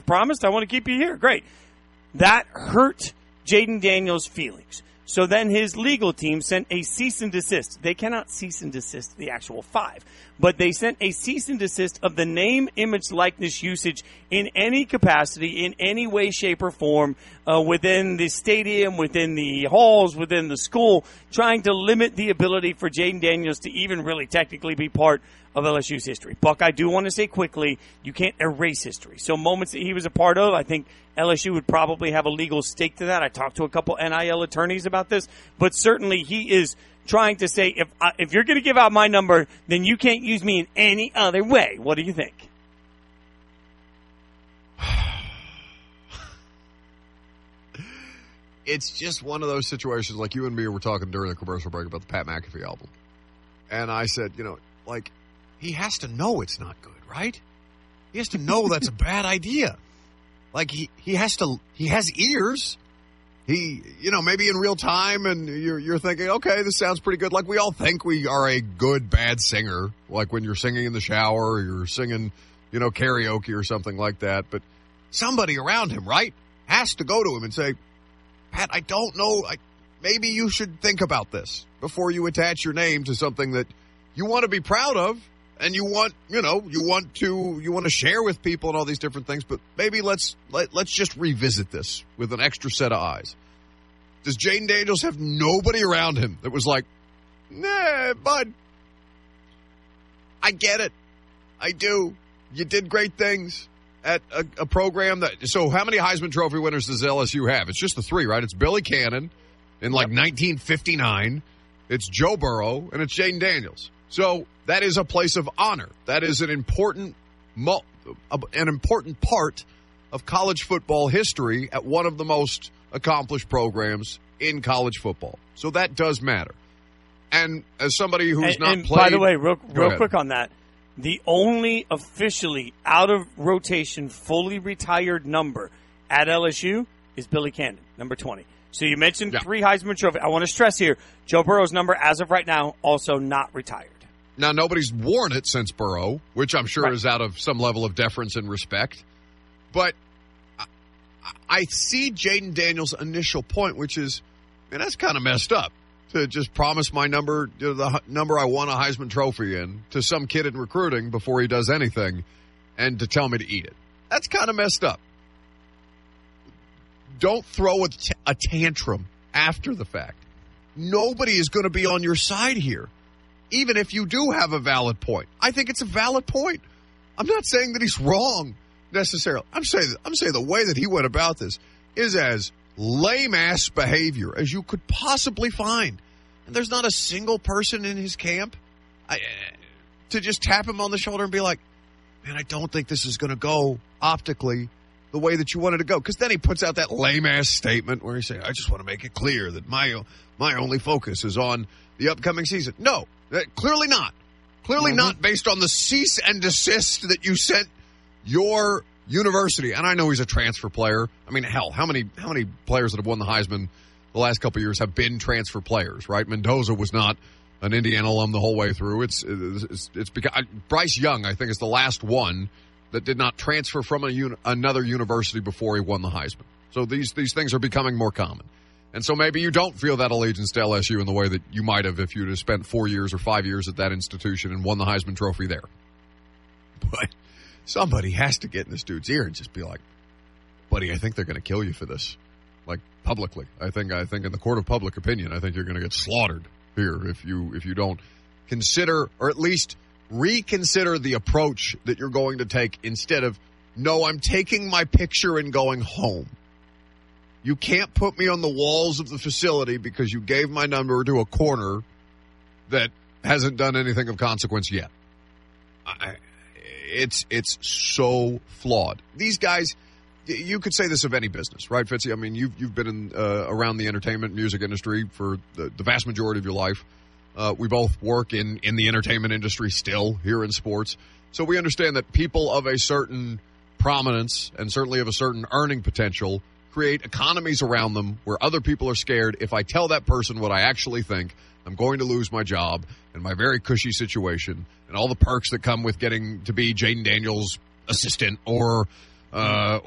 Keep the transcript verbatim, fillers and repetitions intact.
promised. I want to keep you here. Great. That hurt Jayden Daniels' feelings. So then his legal team sent a cease and desist. They cannot cease and desist the actual five, but they sent a cease and desist of the name, image, likeness usage in any capacity, in any way, shape, or form uh, within the stadium, within the halls, within the school, trying to limit the ability for Jayden Daniels to even really technically be part of L S U's history. Buck, I do want to say quickly, you can't erase history. So moments that he was a part of, I think L S U would probably have a legal stake to that. I talked to a couple N I L attorneys about this, but certainly he is trying to say, if I, if you're going to give out my number, then you can't use me in any other way. What do you think? It's just one of those situations like you and me were talking during the commercial break about the Pat McAfee album. And I said, you know, like, he has to know it's not good, right? He has to know that's a bad idea. Like, he, he has to, he has ears. He, you know, maybe in real time and you're, you're thinking, okay, this sounds pretty good. Like we all think we are a good, bad singer. Like when you're singing in the shower or you're singing, you know, karaoke or something like that. But somebody around him, right, has to go to him and say, Pat, I don't know. I, maybe you should think about this before you attach your name to something that you want to be proud of. And you want, you know, you want to, you want to share with people and all these different things, but maybe let's, let, let's just revisit this with an extra set of eyes. Does Jayden Daniels have nobody around him that was like, nah, bud, I get it. I do. You did great things at a, a program that, so how many Heisman Trophy winners does L S U have? It's just the three, right? It's Billy Cannon in like yep. nineteen fifty-nine. It's Joe Burrow and it's Jayden Daniels. So that is a place of honor. That is an important, an important part of college football history at one of the most accomplished programs in college football. So that does matter. And as somebody who's and, not and played, by the way, real, real ahead. quick on that, the only officially out of rotation, fully retired number at L S U is Billy Cannon, number twenty. So you mentioned yeah. three Heisman Trophy. I want to stress here, Joe Burrow's number as of right now also not retired. Now, nobody's worn it since Burrow, which I'm sure right. is out of some level of deference and respect. But I, I see Jayden Daniels' initial point, which is, man, that's kind of messed up to just promise my number, you know, the number I won a Heisman Trophy in, to some kid in recruiting before he does anything, and to tell me to eat it. That's kind of messed up. Don't throw a, t- a tantrum after the fact. Nobody is going to be on your side here. Even if you do have a valid point. I think it's a valid point. I'm not saying that he's wrong necessarily. I'm saying I'm saying the way that he went about this is as lame-ass behavior as you could possibly find. And there's not a single person in his camp I, to just tap him on the shoulder and be like, man, I don't think this is going to go optically the way that you wanted to go. Because then he puts out that lame-ass statement where he says, I just want to make it clear that my my only focus is on the upcoming season. No. Clearly not. Clearly mm-hmm. not based on the cease and desist that you sent your university. And I know he's a transfer player. I mean, hell, how many how many players that have won the Heisman the last couple of years have been transfer players, right? Mendoza was not an Indiana alum the whole way through. It's it's, it's because Bryce Young, I think, is the last one that did not transfer from a uni, another university before he won the Heisman. So these these things are becoming more common. And so maybe you don't feel that allegiance to L S U in the way that you might have if you'd have spent four years or five years at that institution and won the Heisman Trophy there. But somebody has to get in this dude's ear and just be like, buddy, I think they're going to kill you for this. Like, publicly. I think I think in the court of public opinion, I think you're going to get slaughtered here if you if you don't consider, or at least reconsider the approach that you're going to take instead of, no, I'm taking my picture and going home. You can't put me on the walls of the facility because you gave my number to a corner that hasn't done anything of consequence yet. I, it's it's so flawed. These guys, you could say this of any business, right, Fitzy? I mean, you've you've been in, uh, around the entertainment music industry for the, the vast majority of your life. Uh, we both work in, in the entertainment industry still here in sports. So we understand that people of a certain prominence and certainly of a certain earning potential create economies around them where other people are scared. If I tell that person what I actually think, I'm going to lose my job and my very cushy situation and all the perks that come with getting to be Jayden Daniels' assistant or uh,